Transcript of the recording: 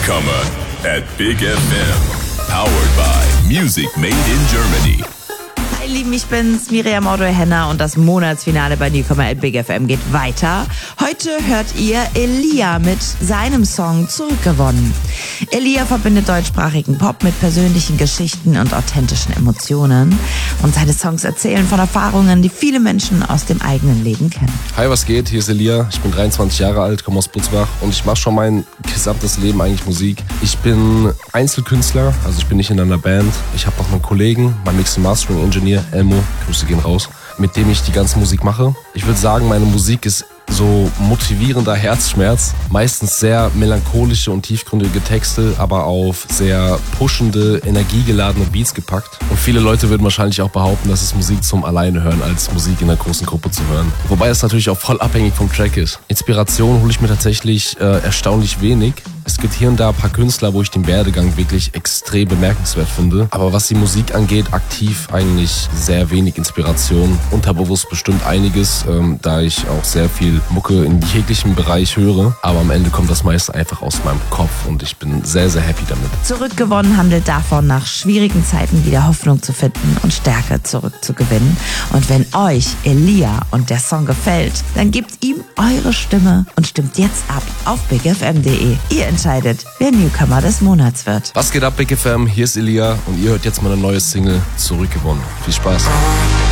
Newcomer at Big FM. Powered by Music Made in Germany. Hi, Lieben, ich bin's, Miriam Otto-Henner, und das Monatsfinale bei Newcomer at Big FM geht weiter. Heute hört ihr Elia mit seinem Song Zurückgewonnen. Elia verbindet deutschsprachigen Pop mit persönlichen Geschichten und authentischen Emotionen. Und seine Songs erzählen von Erfahrungen, die viele Menschen aus dem eigenen Leben kennen. Hi, was geht? Hier ist Elia. Ich bin 23 Jahre alt, komme aus Butzbach und ich mache schon mein gesamtes Leben eigentlich Musik. Ich bin Einzelkünstler, also ich bin nicht in einer Band. Ich habe noch einen Kollegen, mein Mix- und Mastering-Engineer, Elmo, Grüße gehen raus, mit dem ich die ganze Musik mache. Ich würde sagen, meine Musik ist so motivierender Herzschmerz, meistens sehr melancholische und tiefgründige Texte, aber auf sehr pushende, energiegeladene Beats gepackt. Und viele Leute würden wahrscheinlich auch behaupten, dass es Musik zum Alleine hören, als Musik in einer großen Gruppe zu hören. Wobei es natürlich auch voll abhängig vom Track ist. Inspiration hole ich mir tatsächlich erstaunlich wenig. Es gibt hier und da ein paar Künstler, wo ich den Werdegang wirklich extrem bemerkenswert finde. Aber was die Musik angeht, aktiv eigentlich sehr wenig Inspiration. Unterbewusst bestimmt einiges, da ich auch sehr viel Mucke in jeglichem Bereich höre. Aber am Ende kommt das meiste einfach aus meinem Kopf und ich bin sehr, sehr happy damit. Zurückgewonnen handelt davon, nach schwierigen Zeiten wieder Hoffnung zu finden und Stärke zurückzugewinnen. Und wenn euch Elia und der Song gefällt, dann gebt ihm eure Stimme und stimmt jetzt ab auf bigfm.de. Ihr entscheidet, wer Newcomer des Monats wird. Was geht ab, Big FM? Hier ist Elia und ihr hört jetzt meine neue Single Zurückgewonnen. Viel Spaß.